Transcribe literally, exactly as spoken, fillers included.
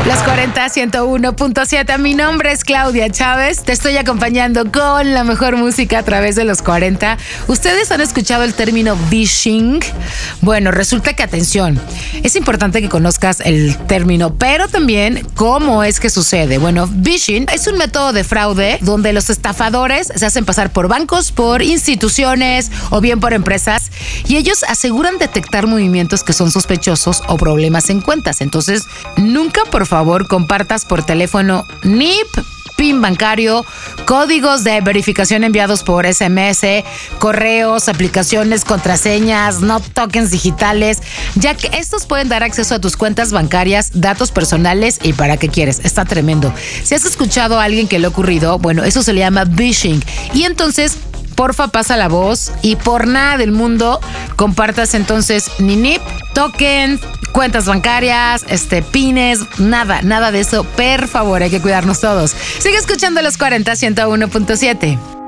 Los cuarenta, ciento uno punto siete. Mi nombre es Claudia Chávez. Te estoy acompañando con la mejor música a través de los cuarenta. ¿Ustedes han escuchado el término phishing? Bueno, resulta que, atención, es importante que conozcas el término, pero también cómo es que sucede. Bueno, phishing es un método de fraude donde los estafadores se hacen pasar por bancos, por instituciones o bien por empresas, y ellos aseguran detectar movimientos que son sospechosos o problemas en cuentas. Entonces, nunca, por favor, favor, compartas por teléfono N I P, PIN bancario, códigos de verificación enviados por S M S, correos, aplicaciones, contraseñas, no tokens digitales, ya que estos pueden dar acceso a tus cuentas bancarias, datos personales y para qué quieres. Está tremendo. Si has escuchado a alguien que le ha ocurrido, bueno, eso se le llama phishing. Y entonces, porfa, pasa la voz y por nada del mundo compartas entonces ni N I P, token, cuentas bancarias, este, pines, nada, nada de eso. Por favor, hay que cuidarnos todos. Sigue escuchando los cuarenta, ciento uno punto siete.